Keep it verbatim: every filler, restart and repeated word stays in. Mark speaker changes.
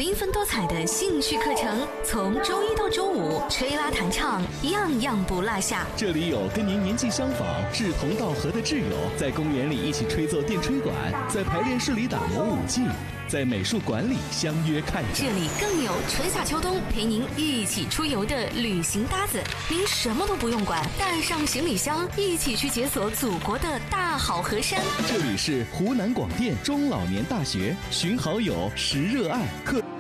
Speaker 1: 缤纷多彩的兴趣课程，从周一到周五，吹拉弹唱，样样不落下。
Speaker 2: 这里有跟您年纪相仿、志同道合的挚友，在公园里一起吹奏电吹管，在排练室里打磨舞技，在美术馆里相约看展。
Speaker 1: 这里更有春夏秋冬陪您一起出游的旅行搭子，您什么都不用管，带上行李箱，一起去解锁祖国的大好河山。
Speaker 2: 这里是湖南广电中老年大学，寻好友，识热爱课。